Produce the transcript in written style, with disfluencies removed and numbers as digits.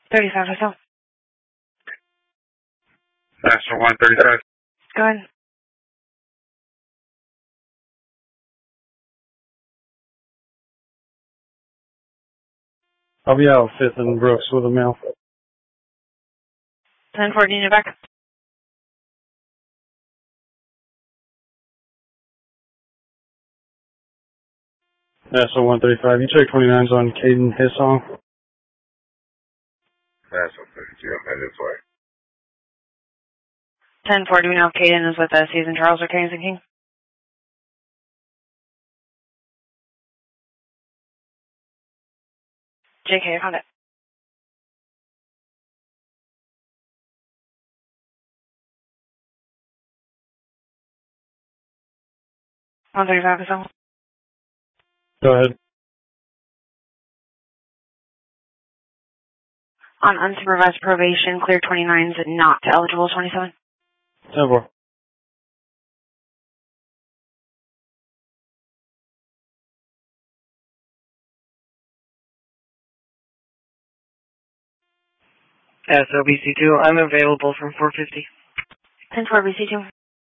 35 or so. National 135. Go ahead. I'll be out 5th and Brooks with a mail. 10-4, need you back. National 135. You check 29's on Caden, his song. National 32, I'm headed this way. 10-4, do we know if Caden is with Season Charles or Kings and King? JK, I found it. $135 or so. Go ahead. On unsupervised probation, clear 29s, not eligible 27. 10-4. SOBC2, I'm available from 450. 10-4, BC2.